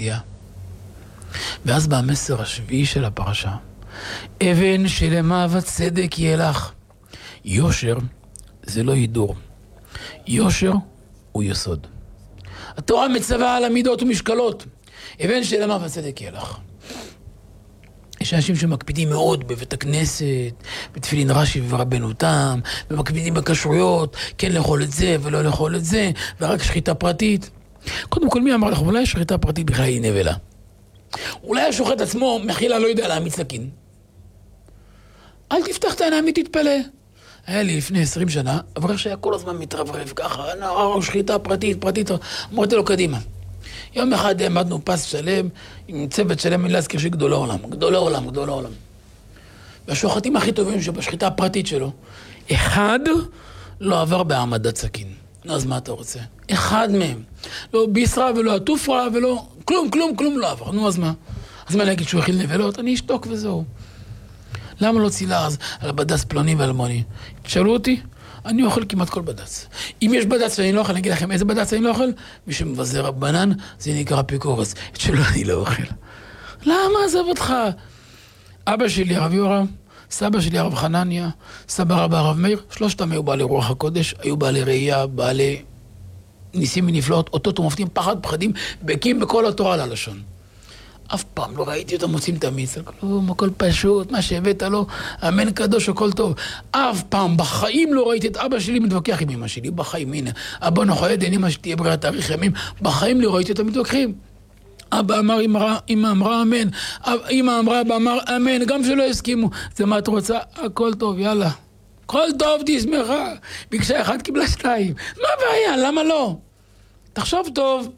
ידיעה. ואז בא המסר השביעי של הפרשה. אבן שלמה וצדק יהיה לך. יושר זה לא הידור. יושר הוא יסוד. התורה מצווה על המידות ומשקלות. אבן שלמה וצדק יהיה לך. יש אנשים שמקפידים מאוד בבית הכנסת, בתפילין רש"י ורבנו תם, ומקפידים בכשרויות, כן לאכול את זה ולא לאכול את זה, ורק שחיטה פרטית. קודם כל, מי אמר לך, אולי שחיטה פרטית בכלל היא נבלה? אולי השוחט עצמו מחילה לא יודע להעמיד סכין. אל תפתח את העיניים ותתפלא. היה לי לפני 20 שנה, אברך שהיה כל הזמן מתרברב ככה, שחיטה פרטית, אמרתי לו קדימה. יום אחד עמדנו פס שלם, עם צוות שלם, אין להזכיר שגדולי עולם. והשוחטים הכי טובים שבשחיטה הפרטית שלו, אחד לא עבר בהעמדת סכין. אז מה אתה רוצה? אחד מהם. לא ביסרה ולא עטופרה ולא... כלום לא עבר. נו, אז מה? אז מה להגיד שהוא הכיל נבלות? אני אשתוק וזהו. למה לא צילה אז על הבדס פלוני ואלמוני? תשאלו אותי, אני אוכל כמעט כל בד"ץ. אם יש בד"ץ ואני לא אוכל, אני אגיד לכם איזה בד"ץ אני לא אוכל, מי שמבזה רבנן, זה נקרא אפיקורס. את שלו אני לא אוכל. למה עזב אותך? אבא שלי הרב יורם, סבא שלי הרב חנניה, סבא רבא הרב מאיר, שלושתם היו בעלי רוח הקודש, היו בעלי ראייה, בעלי ניסים ונפלאות, אותות ומופתים, פחדים, בקים בכל התורה על הלשון. אף פעם לא ראיתי אותם מוצאים את המיץ, כלום, הכל פשוט, מה שהבאת לו, אמן קדוש, הכל טוב. אף פעם, בחיים לא ראיתי את אבא שלי מתווכח עם אמא שלי, בחיים, הנה, אבא נוחד, אין אמא שתהיה בריאה תאריך ימים, בחיים לא ראיתי אותם מתווכחים. אבא אמר, אמא אמרה אמן, אמא אמרה, אבא אמר אמן, גם שלא הסכימו, זה מה את רוצה? הכל טוב, יאללה. הכל טוב, תשמחה. ביקשה אחד, קיבלה 2. מה הבעיה? למה לא? תחשוב טוב.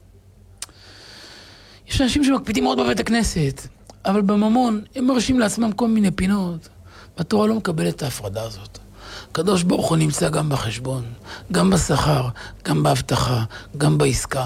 יש אנשים שמקפידים מאוד בבית הכנסת, אבל בממון הם מרשים לעצמם כל מיני פינות. התורה לא מקבלת את ההפרדה הזאת. הקדוש ברוך הוא נמצא גם בחשבון, גם בשכר, גם בהבטחה, גם בעסקה.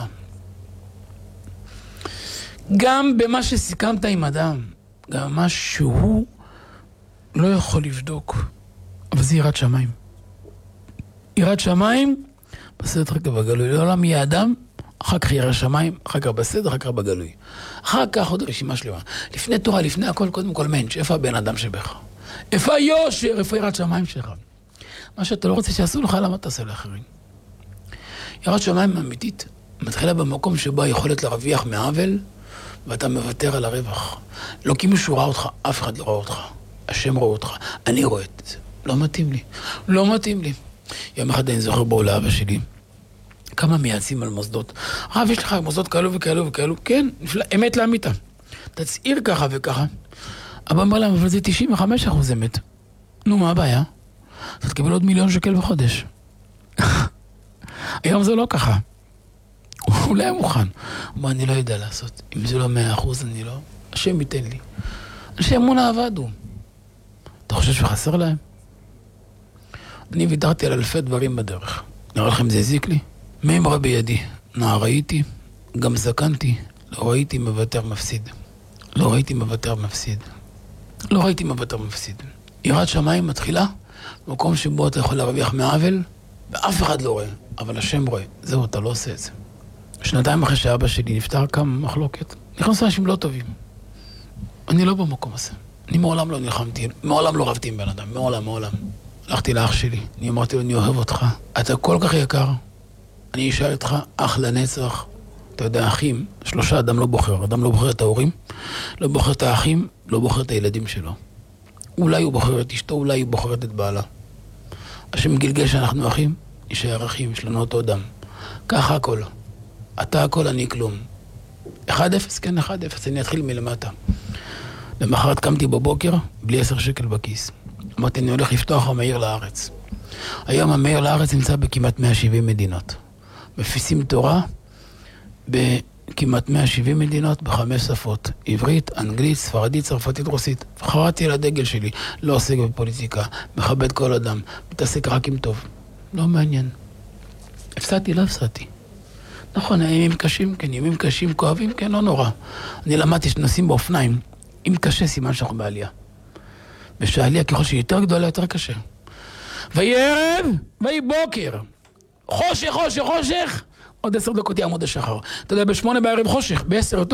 גם במה שסיכמת עם אדם, גם מה שהוא לא יכול לבדוק. אבל זה יראת שמיים. יראת שמיים, בסדר רק בגלוי. לעולם יהיה אדם, אחר כך ירא שמיים, אחר כך בסדר, אחר כך בגלוי. אחר כך עוד רשימה שלמה. לפני תורה, לפני הכל, קודם כל מנש, איפה הבן אדם שבך? איפה היושר? איפה יראת שמיים שלך? מה שאתה לא רוצה שיעשו לך, למה תעשה לאחרים? יראת שמיים אמיתית מתחילה במקום שבו היכולת להרוויח מעוול, ואתה מוותר על הרווח. לא כי מישהו ראה אותך, אף אחד לא ראה אותך. השם רואה אותך, אני רואה את זה. לא מתאים לי. יום אחד אני זוכר בו לאבא שלי, כמה מייעצים על מוסדות. רב, יש לך מוסדות כאלו וכאלו. כן, נפלא, אמת לאמיתה. תצעיר ככה וככה. אבא אמר להם, אבל זה 95% אמת. נו, מה הבעיה? אתה תקבל עוד 1,000,000 שקל בחודש. היום זה לא ככה. הוא לא היה מוכן. אבל אני לא יודע לעשות. אם זה לא 100%, אני לא... השם ייתן לי. אנשי אמונה עבדו. אתה חושב שחסר להם? אני ויתרתי על אלפי דברים בדרך. נראה לכם זה הזיק לי? מימרה בידי. נער הייתי, גם זקנתי. לא ראיתי מוותר מפסיד. יראת שמיים מתחילה במקום שבו אתה יכול להרוויח מעוול, ואף אחד לא רואה, אבל השם רואה. זהו, אתה לא עושה את זה. 2 אחרי שאבא שלי נפטר, קם מחלוקת. נכנסו אנשים לא טובים. אני לא במקום הזה. אני מעולם לא נלחמתי, מעולם לא רבתי עם בן אדם, מעולם. הלכתי לאח שלי, אני אמרתי לו, אני אוהב אותך. אתה כל כך יקר. אני אשאל אותך, אח לנצח. אתה יודע, אחים, 3 אדם לא בוחר. אדם לא בוחר את ההורים, לא בוחר את האחים, לא בוחר את הילדים שלו. אולי הוא בוחר את אשתו, אולי הוא בוחר את בעלה. השם גלגל שאנחנו אחים, נשאר אחים, יש לנו אותו דם. ככה הכל. אתה הכל, אני כלום. 1-0, כן, 1-0, אני אתחיל מלמטה. למחרת קמתי בבוקר, בלי 10 שקל בכיס. אמרתי, אני הולך לפתוח המאיר לארץ. היום המאיר לארץ נמצא בכמעט 170 מדינות. מפיצים תורה בכמעט 170 מדינות, ב5 שפות. עברית, אנגלית, ספרדית, צרפתית, רוסית. חרדתי על הדגל שלי, לא עוסק בפוליטיקה, מכבד כל אדם, מתעסק רק עם טוב. לא מעניין. לא הפסדתי. נכון, ימים קשים, כן, ימים קשים, כואבים, כן, לא נורא. אני למדתי שנוסעים באופניים. אם קשה, סימן שאנחנו בעלייה. בשעלייה, ככל שהיא יותר גדולה, יותר קשה. ויהי ערב, ויהי בוקר. חושך. עוד 10 דקות יעמוד השחר. אתה יודע, ב8 בערב חושך, ב10 יותר